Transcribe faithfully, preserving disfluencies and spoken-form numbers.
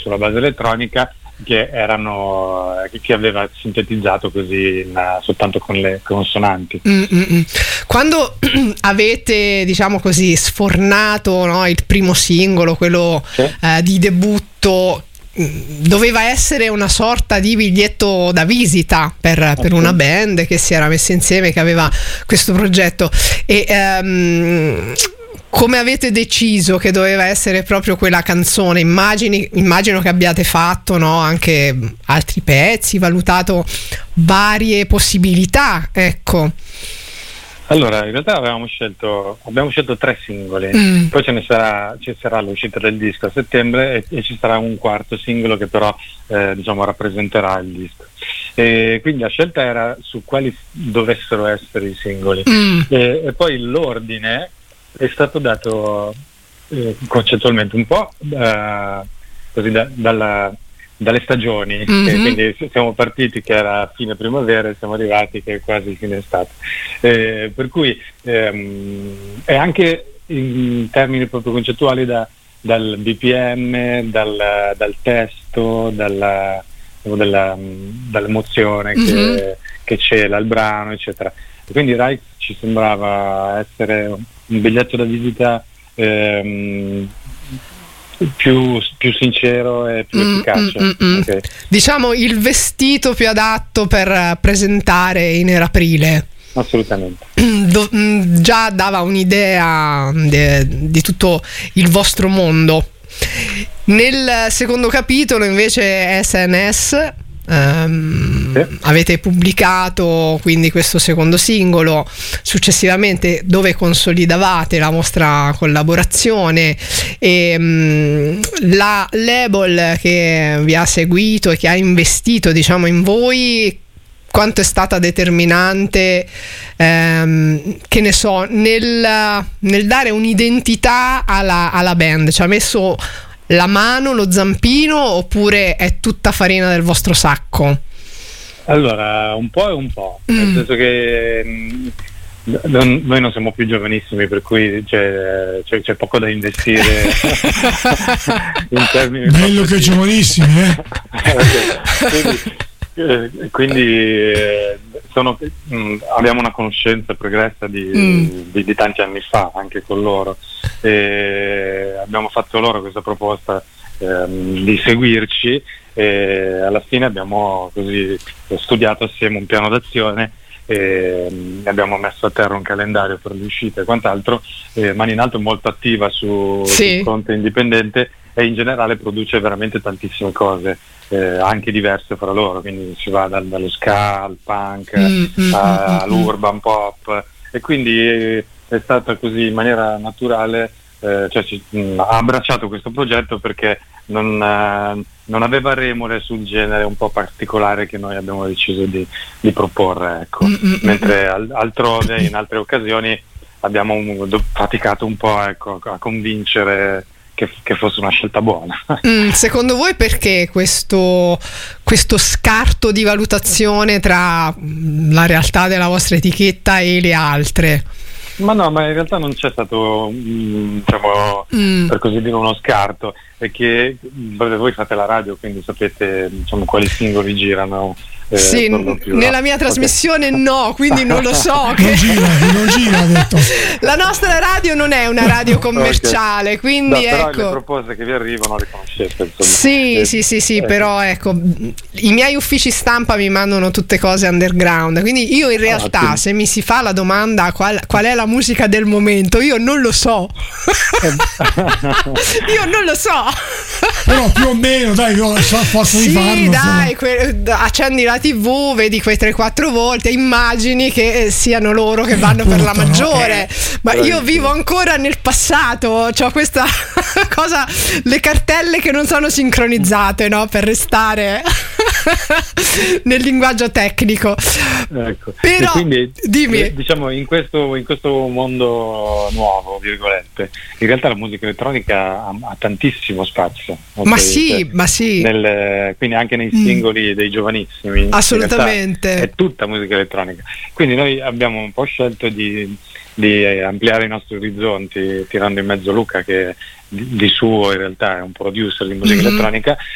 sulla base elettronica, che erano che aveva sintetizzato così in, soltanto con le consonanti. Mm-mm. Quando avete, diciamo così, sfornato, no, il primo singolo, quello sì. eh, di debutto, doveva essere una sorta di biglietto da visita per, per una band che si era messa insieme, che aveva questo progetto. E um, come avete deciso che doveva essere proprio quella canzone? Immagini, immagino che abbiate fatto, no, anche altri pezzi, valutato varie possibilità, ecco. Allora, in realtà avevamo scelto abbiamo scelto tre singoli, mm. poi ce ne sarà ci sarà l'uscita del disco a settembre e, e ci sarà un quarto singolo che però eh, diciamo rappresenterà il disco. E quindi la scelta era su quali dovessero essere i singoli mm. e, e poi l'ordine è stato dato eh, concettualmente un po' eh, così da, dalla, dalle stagioni, mm-hmm. e quindi siamo partiti che era fine primavera e siamo arrivati che è quasi fine estate, eh, per cui ehm, è anche in termini proprio concettuali da, dal B P M, dal, dal testo, dalla, dalla, dall'emozione mm-hmm. che, che c'era il brano, eccetera. E quindi Rai ci sembrava essere un biglietto da visita ehm, più, più sincero e più mm, efficace. Mm, mm, okay. Diciamo il vestito più adatto per presentare in Aprile. Assolutamente. Do, già dava un'idea de, di tutto il vostro mondo. Nel secondo capitolo invece S N S Um, sì. avete pubblicato quindi questo secondo singolo, successivamente dove consolidavate la vostra collaborazione e um, la label che vi ha seguito e che ha investito, diciamo, in voi, quanto è stata determinante, ehm, che ne so, nel, nel dare un'identità alla, alla band? Ci ha messo la mano, lo zampino, oppure è tutta farina del vostro sacco? Allora, un po' e un po', mm. nel senso che mh, non, noi non siamo più giovanissimi, per cui c'è, c'è, c'è poco da investire in termini. Bello che giovanissimi, eh? quindi eh, quindi eh, sono, mh, abbiamo una conoscenza pregressa di, mm. di, di tanti anni fa anche con loro, e abbiamo fatto loro questa proposta ehm, di seguirci e alla fine abbiamo così studiato assieme un piano d'azione e mh, abbiamo messo a terra un calendario per le uscite e quant'altro. eh, Mani in Alto è molto attiva su, sì. sul fronte indipendente e in generale produce veramente tantissime cose, eh, anche diverse fra loro, quindi si va dal, dallo ska al punk mm, mm, a, mm, all'urban pop, e quindi è, è stata così in maniera naturale, eh, cioè ci, mh, ha abbracciato questo progetto perché non, eh, non aveva remore sul genere un po' particolare che noi abbiamo deciso di, di proporre, ecco. mm, mm, mentre al, altrove in altre occasioni abbiamo un, do, faticato un po', ecco, a convincere Che, che fosse una scelta buona. Mm, secondo voi perché questo, questo scarto di valutazione tra la realtà della vostra etichetta e le altre? Ma no, ma in realtà non c'è stato mh, diciamo mm. per così dire uno scarto, è che beh, voi fate la radio, quindi sapete, diciamo, quali singoli girano. Eh, sì, più, nella mia trasmissione okay. no, quindi non lo so. Che... non gira, non gira, ha detto. La nostra radio non è una radio commerciale, okay. quindi no, però ecco. le proposte che vi arrivano le conoscete, insomma. Sì, eh, sì, sì, sì, eh. però ecco, i miei uffici stampa mi mandano tutte cose underground, quindi io in realtà, ah, se mi si fa la domanda qual, qual è la musica del momento, io non lo so. Io non lo so. Però più o meno, dai, io so a forza sì, di farlo. Sì, dai, que- accendi la tivù, vedi quei tre quattro volte, immagini che eh, siano loro che vanno Punto, per la maggiore, no? eh, ma io vivo ancora nel passato, c'ho questa cosa, le cartelle che non sono sincronizzate, no, per restare nel linguaggio tecnico. Ecco. Però, e quindi, dimmi. Diciamo, in questo, in questo mondo nuovo, virgolette, in realtà la musica elettronica ha, ha tantissimo spazio. Ma sì, cioè, ma sì. Nel, quindi anche nei singoli mm. dei giovanissimi. Assolutamente. È tutta musica elettronica. Quindi noi abbiamo un po' scelto di, di ampliare i nostri orizzonti, tirando in mezzo Luca, che di, di suo in realtà è un producer di musica mm-hmm. elettronica,